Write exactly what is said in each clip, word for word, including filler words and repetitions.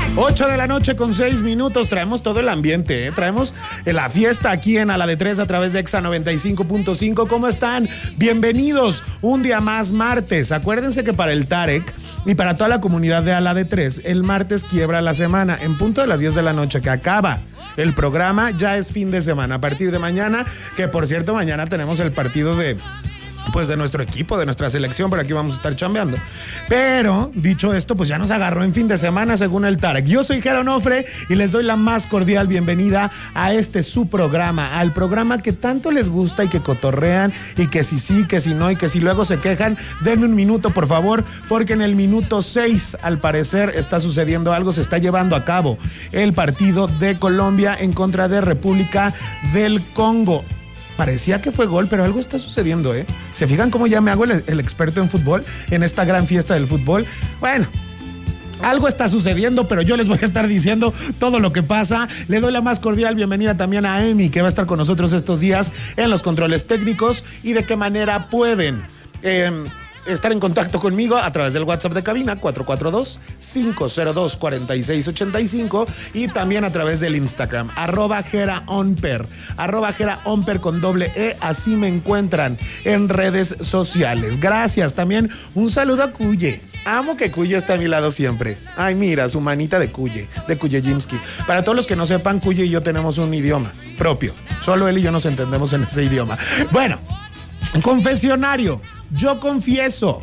ocho de la noche con seis minutos. Traemos todo el ambiente, ¿eh? Traemos la fiesta aquí en A la de tres a través de Exa noventa y cinco punto cinco. ¿Cómo están? Bienvenidos un día más, martes. Acuérdense que para el Tarek y para toda la comunidad de A la de tres, el martes quiebra la semana en punto de las diez de la noche que acaba el programa. Ya es fin de semana a partir de mañana, que por cierto mañana tenemos el partido de... pues de nuestro equipo, de nuestra selección, por aquí vamos a estar chambeando. Pero, dicho esto, pues ya nos agarró en fin de semana según el Tarek. Yo soy Jero Onofre y les doy la más cordial bienvenida a este su programa, al programa que tanto les gusta y que cotorrean y que si sí, que si no y que si luego se quejan. Denme un minuto, por favor, porque en el minuto seis, al parecer, está sucediendo algo, se está llevando a cabo el partido de Colombia en contra de República del Congo. Parecía que fue gol, pero algo está sucediendo, ¿eh? ¿Se fijan cómo ya me hago el, el experto en fútbol, en esta gran fiesta del fútbol? Bueno, algo está sucediendo, pero yo les voy a estar diciendo todo lo que pasa. Le doy la más cordial bienvenida también a Emi, que va a estar con nosotros estos días en los controles técnicos, y de qué manera pueden... Eh, estar en contacto conmigo a través del WhatsApp de cabina cuatro cuatro dos, cinco cero dos, cuatro seis ocho cinco y también a través del Instagram arroba geraonper arroba geraonper con doble E. Así me encuentran en redes sociales. Gracias. También un saludo a Cuye. Amo que Cuye está a mi lado siempre. Ay, mira, su manita de Cuye, de Cuyejimski. Para todos los que no sepan, Cuye y yo tenemos un idioma propio. Solo él y yo nos entendemos en ese idioma. Bueno, confesionario. Yo confieso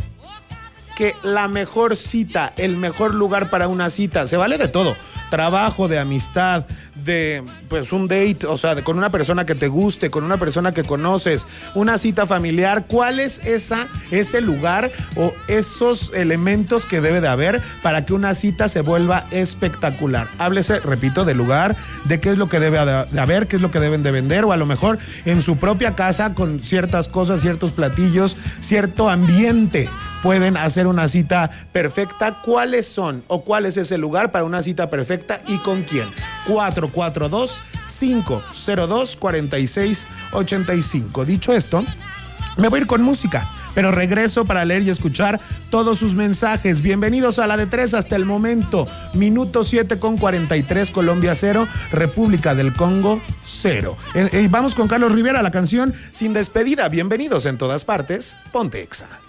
que la mejor cita, el mejor lugar para una cita, se vale de todo. Trabajo, de amistad, de pues un date, o sea, de, con una persona que te guste, con una persona que conoces, una cita familiar. ¿Cuál es esa, ese lugar o esos elementos que debe de haber para que una cita se vuelva espectacular? Háblese, repito, del lugar, de qué es lo que debe de haber, qué es lo que deben de vender, o a lo mejor en su propia casa con ciertas cosas, ciertos platillos, cierto ambiente. Pueden hacer una cita perfecta. ¿Cuáles son o cuál es ese lugar para una cita perfecta y con quién? cuatro cuatro dos, cinco cero dos, cuatro seis ocho cinco. Dicho esto, me voy a ir con música, pero regreso para leer y escuchar todos sus mensajes. Bienvenidos a la de tres hasta el momento. Minuto siete con cuarenta y tres, Colombia cero, República del Congo cero. Eh, eh, vamos con Carlos Rivera, la canción Sin Despedida. Bienvenidos en todas partes. Ponte Exa.